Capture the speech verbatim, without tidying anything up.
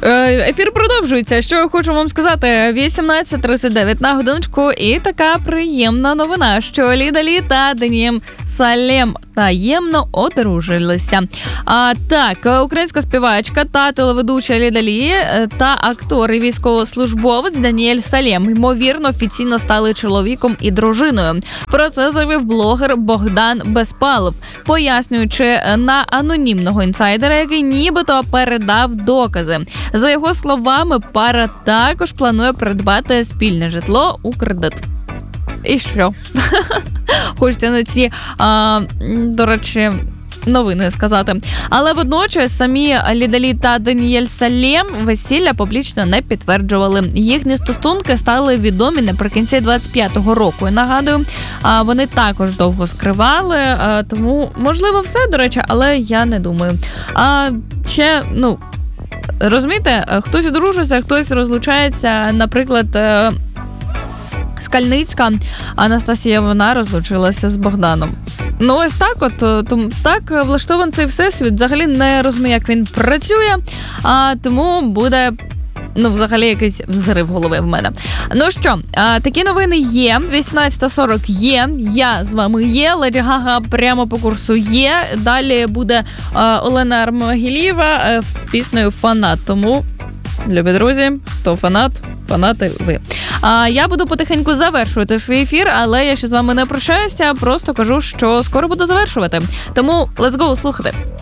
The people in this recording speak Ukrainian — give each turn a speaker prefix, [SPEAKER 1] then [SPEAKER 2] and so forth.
[SPEAKER 1] Ефір продовжується. Що я хочу вам сказати? вісімнадцять тридцять дев'ять на годиночку. І така приємна новина, що Лідалі та Даніель Салем таємно одружилися. А, так, українська співачка та телеведуча Лідалі та актор і військовослужбовець Даніель Салем, ймовірно, офіційно стали чоловіком і дружиною. Про це заявив блогер Богдан Безпалов, пояснюючи на анонімного інсайдера, який нібито передав докази. За його словами, пара також планує придбати спільне житло у кредит. І що? Хочете на ці, а, до речі, новини сказати. Але водночас самі Лідалі та Даніель Салем весілля публічно не підтверджували. Їхні стосунки стали відомі наприкінці двадцять п'ятого року. І нагадую, вони також довго скривали, тому можливо все, до речі, але я не думаю. А ще, ну, розумієте, хтось одружується, хтось розлучається, наприклад, Скальницька Анастасія, вона розлучилася з Богданом. Ну ось так от, тому так влаштований цей всесвіт. Взагалі не розумію, як він працює, а тому буде, ну, взагалі якийсь взрив голови в мене. Ну що, а, такі новини є. вісімнадцята сорок є. Я з вами є. Леді Гага прямо по курсу є. Далі буде а, Олена Армагілєва а, з піснею «Фанат». Тому, любі друзі, хто фанат, фанати ви. А я буду потихеньку завершувати свій ефір, але я ще з вами не прощаюся, просто кажу, що скоро буду завершувати. Тому let's go, слухати.